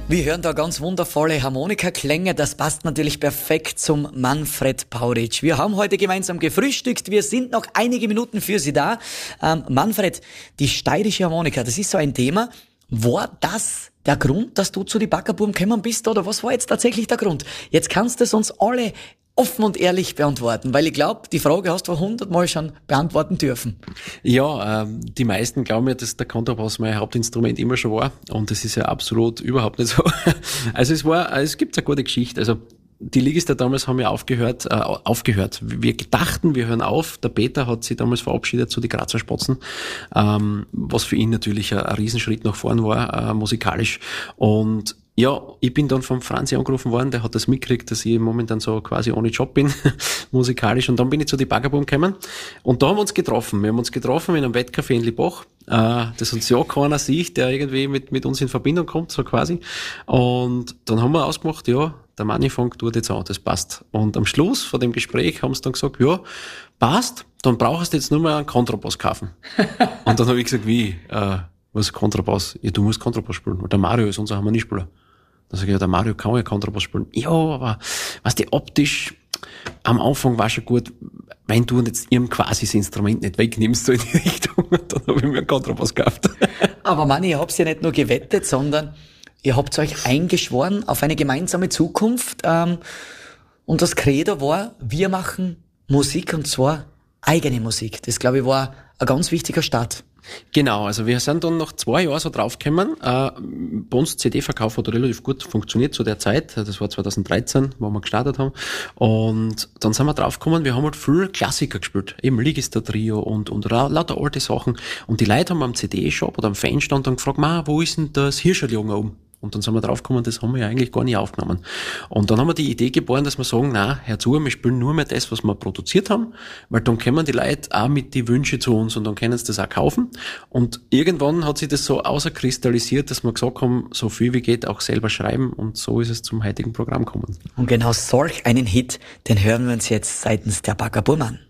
Wir hören da ganz wundervolle Harmonikaklänge. Das passt natürlich perfekt zum Manfred Pauritsch. Wir haben heute gemeinsam gefrühstückt. Wir sind noch einige Minuten für Sie da. Manfred, die steirische Harmonika, das ist so ein Thema. War das der Grund, dass du zu die Baggerbuben gekommen bist, oder was war jetzt tatsächlich der Grund? Jetzt kannst du es uns alle offen und ehrlich beantworten, weil ich glaube, die Frage hast du 100-mal schon beantworten dürfen. Ja, die meisten glauben ja, dass der Kontrabass mein Hauptinstrument immer schon war, und das ist ja absolut überhaupt nicht so. Also es gibt eine gute Geschichte. Also die Ligister damals haben ja aufgehört. Wir dachten, wir hören auf. Der Peter hat sich damals verabschiedet zu die Grazer Spatzen, was für ihn natürlich ein Riesenschritt nach vorn war, musikalisch. Und ja, ich bin dann vom Franzi angerufen worden, der hat das mitgekriegt, dass ich momentan so quasi ohne Job bin, musikalisch, und dann bin ich zu die Baggerbuben gekommen, und da haben wir uns getroffen. Wir haben uns getroffen in einem Wettcafé in Liebach, das uns ja keiner sieht, der irgendwie mit uns in Verbindung kommt, so quasi, und dann haben wir ausgemacht, ja, der Manni fängt dort jetzt an, das passt. Und am Schluss von dem Gespräch haben sie dann gesagt, ja, passt, dann brauchst du jetzt nur mal einen Kontrabass kaufen. Und dann habe ich gesagt, wie, was Kontrabass? Ja, du musst Kontrabass spielen, weil der Mario ist unser Harmoniespieler. Da sage ich, ja, der Mario kann ja Kontrabass spielen. Ja, aber, weißt du, optisch, am Anfang war schon gut, wenn du jetzt ihm quasi das Instrument nicht wegnimmst, so in die Richtung, dann habe ich mir einen Kontrabass gekauft. Aber Mann, ihr habt's ja nicht nur gewettet, sondern ihr habt euch eingeschworen auf eine gemeinsame Zukunft, und das Credo war, wir machen Musik, und zwar eigene Musik. Das, glaube ich, war ein ganz wichtiger Start. Genau, also wir sind dann nach 2 Jahren so draufgekommen. Bei uns CD-Verkauf hat relativ gut funktioniert zu der Zeit. Das war 2013, wo wir gestartet haben. Und dann sind wir draufgekommen, wir haben halt viel Klassiker gespielt. Eben Ligister-Trio und lauter alte Sachen. Und die Leute haben am CD-Shop oder am Fanstand dann gefragt, wo ist denn das Hirscherljunge oben? Und dann sind wir draufgekommen, das haben wir ja eigentlich gar nicht aufgenommen. Und dann haben wir die Idee geboren, dass wir sagen, hör zu, wir spielen nur mehr das, was wir produziert haben, weil dann kommen die Leute auch mit die Wünsche zu uns und dann können sie das auch kaufen. Und irgendwann hat sich das so außerkristallisiert, dass wir gesagt haben, so viel wie geht auch selber schreiben, und so ist es zum heutigen Programm gekommen. Und genau solch einen Hit, den hören wir uns jetzt seitens der Baggerbuben an.